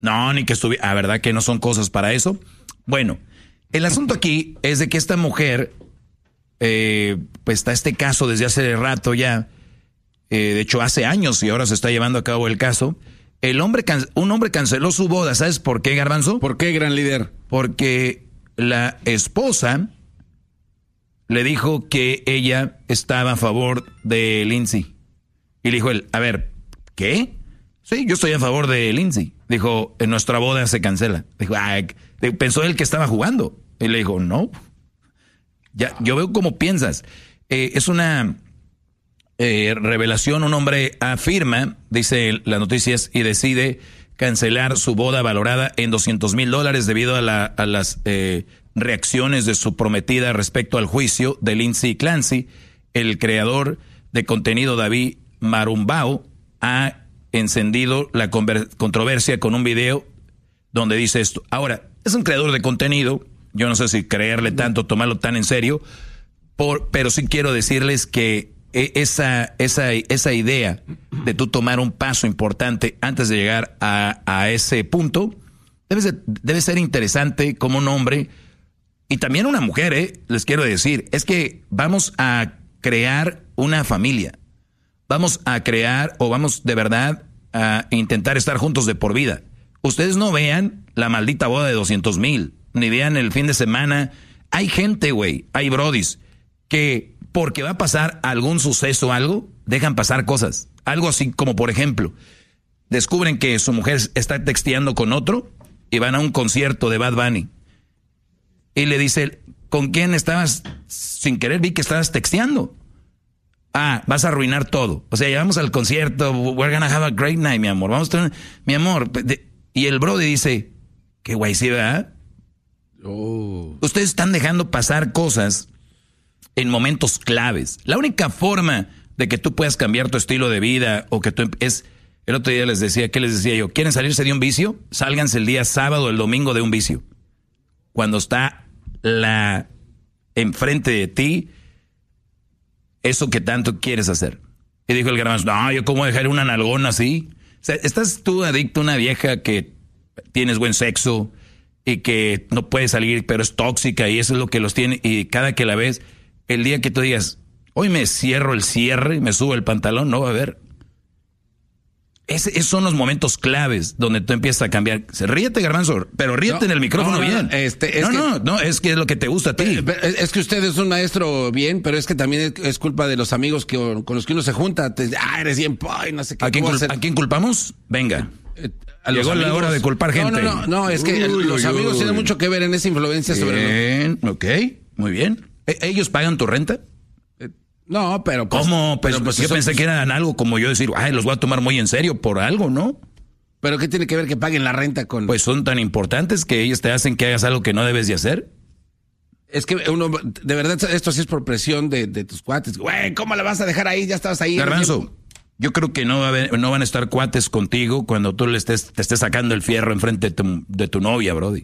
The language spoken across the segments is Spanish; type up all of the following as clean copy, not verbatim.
No, ni que estuviera. ¿A verdad que no son cosas para eso? Bueno, el asunto aquí es de que esta mujer, pues está este caso desde hace rato ya. De hecho, hace años y ahora se está llevando a cabo el caso. Un hombre canceló su boda. ¿Sabes por qué, Garbanzo? ¿Por qué, gran líder? Porque la esposa le dijo que ella estaba a favor de Lindsay. Y le dijo él, a ver, ¿qué? Sí, yo estoy a favor de Lindsay. Dijo, en nuestra boda se cancela. Dijo, pensó él que estaba jugando. Y le dijo, no. Ya, yo veo cómo piensas. Es una revelación. Un hombre afirma, dice las noticias, y decide cancelar su boda valorada en $200,000 debido a las reacciones de su prometida respecto al juicio de Lindsay Clancy. El creador de contenido David Marumbao ha encendido la controversia con un video donde dice esto. Ahora, es un creador de contenido, yo no sé si creerle tanto, tomarlo tan en serio, pero sí quiero decirles que esa idea de tú tomar un paso importante antes de llegar a ese punto, debe ser interesante como un hombre y también una mujer, les quiero decir, es que vamos a crear una familia. Vamos a crear o vamos de verdad a intentar estar juntos de por vida. Ustedes no vean la maldita boda de 200,000, ni vean el fin de semana. Hay gente, güey, hay brodis, que porque va a pasar algún suceso o algo, dejan pasar cosas. Algo así como, por ejemplo, descubren que su mujer está texteando con otro y van a un concierto de Bad Bunny. Y le dice, ¿con quién estabas? Sin querer vi que estabas texteando. Vas a arruinar todo. O sea, llevamos al concierto, we're gonna have a great night, mi amor. Vamos a tener, mi amor. Y el brody dice, qué guay, sí, ¿verdad? Ustedes están dejando pasar cosas en momentos claves. La única forma de que tú puedas cambiar tu estilo de vida o que tú es... El otro día les decía, ¿qué les decía yo? ¿Quieren salirse de un vicio? Sálganse el día sábado o el domingo de un vicio. Cuando está enfrente de ti eso que tanto quieres hacer. Y dijo el Garbanzo, no, yo cómo dejar una nalgona así. O sea, estás tú adicto a una vieja que tienes buen sexo y que no puede salir, pero es tóxica y eso es lo que los tiene. Y cada que la ves, el día que tú digas, hoy me cierro el cierre, me subo el pantalón, no va a haber. Esos son los momentos claves donde tú empiezas a cambiar. Ríete, Garbanzo, pero ríete en el micrófono bien. Es que es lo que te gusta a ti. Es que usted es un maestro bien, pero es que también es culpa de los amigos con los que uno se junta. Eres bien, no sé qué. ¿A quién culpamos? Venga. Llegó la hora de culpar gente. No, es que los amigos tienen mucho que ver en esa influencia sobre ok, muy bien. ¿Ellos pagan tu renta? No, pero... Pues, ¿cómo? Pues yo pensé que eran algo como yo decir, los voy a tomar muy en serio por algo, ¿no? ¿Pero qué tiene que ver que paguen la renta con...? Pues son tan importantes que ellos te hacen que hagas algo que no debes de hacer. Es que uno, de verdad, esto sí es por presión de tus cuates. Güey, ¿cómo la vas a dejar ahí? Ya estabas ahí. Garbanzo, yo creo que no van a estar cuates contigo cuando tú te estés sacando el fierro enfrente de tu novia, brody.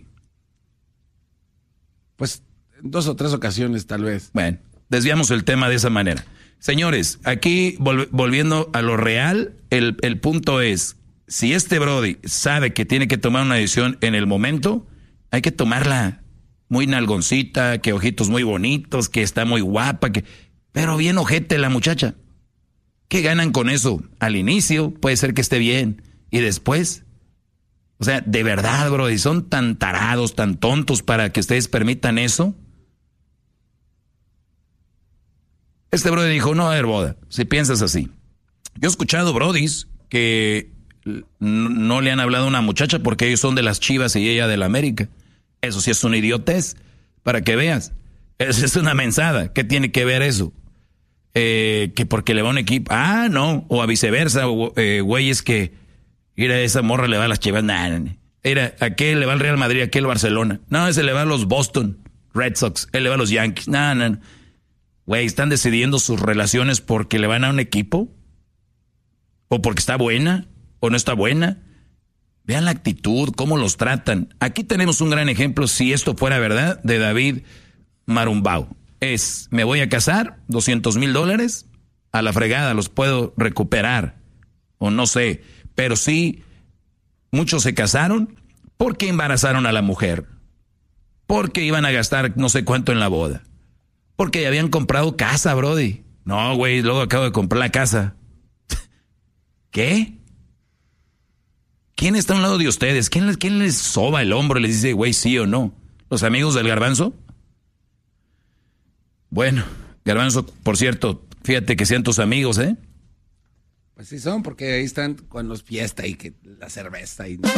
Pues en 2 o 3 ocasiones, tal vez. Bueno. Desviamos el tema de esa manera. Señores, aquí volviendo a lo real, el punto es, si este brody sabe que tiene que tomar una decisión en el momento, hay que tomarla muy nalgoncita, que ojitos muy bonitos, que está muy guapa, pero bien ojete la muchacha. ¿Qué ganan con eso? Al inicio puede ser que esté bien, y después, o sea, de verdad, brody, son tan tarados, tan tontos para que ustedes permitan eso. Este brody dijo, no va a haber boda, si piensas así. Yo he escuchado brodis que no le han hablado a una muchacha porque ellos son de las Chivas y ella de la América. Eso sí es una idiotez, para que veas. Eso es una mensada. ¿Qué tiene que ver eso? Que porque le va a un equipo. No. O a viceversa, güeyes que... Mira, esa morra le va a las Chivas. Mira, aquel le va al Real Madrid, aquel al Barcelona. No, ese le va a los Boston Red Sox. Él le va a los Yankees. No. Güey, ¿están decidiendo sus relaciones porque le van a un equipo? ¿O porque está buena? ¿O no está buena? Vean la actitud, cómo los tratan. Aquí tenemos un gran ejemplo, si esto fuera verdad, de David Marumbao. Me voy a casar, $200,000, a la fregada, los puedo recuperar. O no sé, pero sí, muchos se casaron porque embarazaron a la mujer, porque iban a gastar no sé cuánto en la boda, porque ya habían comprado casa, brody. No, güey, luego acabo de comprar la casa. ¿Qué? ¿Quién está a un lado de ustedes? ¿Quién les soba el hombro y les dice, güey, sí o no? ¿Los amigos del Garbanzo? Bueno, Garbanzo, por cierto, fíjate que sean tus amigos, ¿eh? Pues sí son, porque ahí están con los fiesta y que la cerveza y...